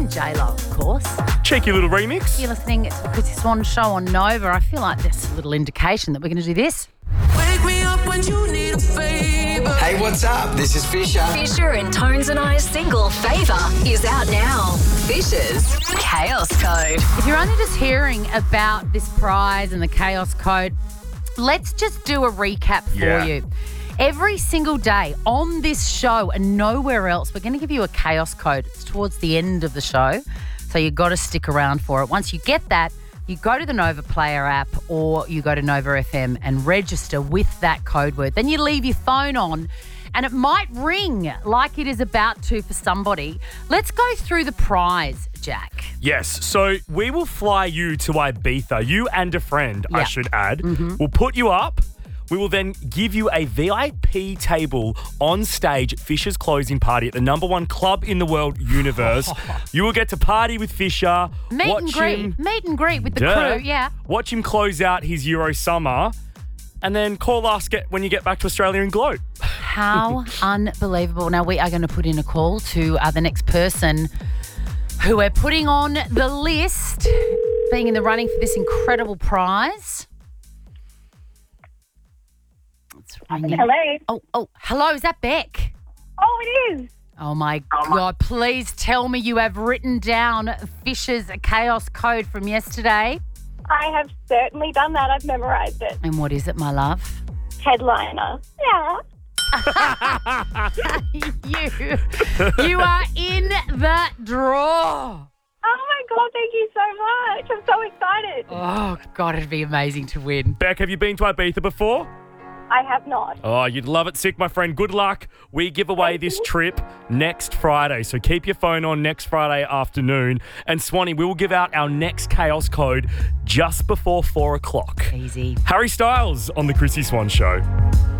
And J-Lo, of course. Cheeky little remix. You're listening to the Chrissy Swan Show on Nova. I feel like there's a little indication that we're going to do this. Wake me up when you need a favor. Hey, what's up? This is Fisher. Fisher and Tones and I's single Favour is out now. Fisher's Chaos Code. If you're only just hearing about this prize and the Chaos Code, let's just do a recap for you. Every single day on this show and nowhere else, we're going to give you a Chaos Code. It's towards the end of the show, so you've got to stick around for it. Once you get that, you go to the Nova Player app or you go to Nova FM and register with that code word. Then you leave your phone on and it might ring like it is about to for somebody. Let's go through the prize, Jack. Yes, so we will fly you to Ibiza, you and a friend, I should add. We'll put you up. We will then give you a VIP table on stage at Fisher's closing party at the #1 club in the world universe. You will get to party with Fisher. Meet and greet with the crew, yeah. Watch him close out his Euro summer and then call us when you get back to Australia and gloat. How unbelievable. Now, we are going to put in a call to the next person who we're putting on the list, being in the running for this incredible prize. Hello. Oh, hello. Is that Beck? Oh, it is. Oh, my God. Please tell me you have written down Fisher's Chaos Code from yesterday. I have certainly done that. I've memorised it. And what is it, my love? Headliner. Yeah. You are in the draw. Oh, my God. Thank you so much. I'm so excited. Oh, God, it'd be amazing to win. Beck, have you been to Ibiza before? I have not. Oh, you'd love it, sick, my friend. Good luck. We give away this trip next Friday, so keep your phone on next Friday afternoon. And Swanee, we will give out our next Chaos Code just before 4 o'clock. Easy. Harry Styles on the Chrissy Swan Show.